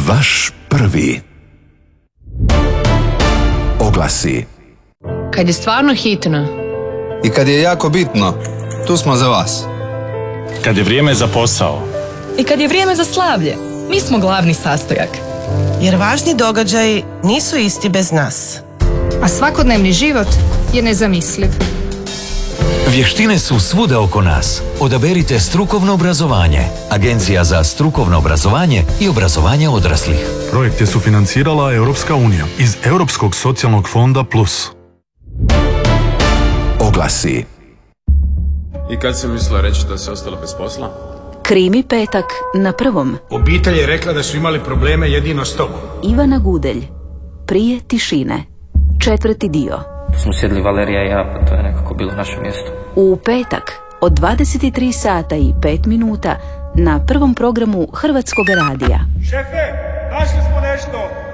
Vaš prvi. Oglasi. Kad je stvarno hitno. I kad je jako bitno, tu smo za vas. Kad je vrijeme za posao. I kad je vrijeme za slavlje, mi smo glavni sastojak. Jer važni događaji nisu isti bez nas. A svakodnevni život je nezamisliv. Vještine su svuda oko nas. Odaberite strukovno obrazovanje. Agencija za strukovno obrazovanje i obrazovanje odraslih. Projekt je sufinancirala Europska unija iz Europskog socijalnog fonda Plus. Oglasi. I kad si mislila reći da si ostala bez posla? Krimi petak na prvom. Obitelj je rekla da su imali probleme jedino s tobom. Ivana Gudelj. Prije tišine. 4. dio. Tu smo sjedli Valerija i ja, pa to je nekako bilo naše mjesto. U petak od 23 sata i 5 minuta na prvom programu Hrvatskog radija. Šefe, našli smo nešto!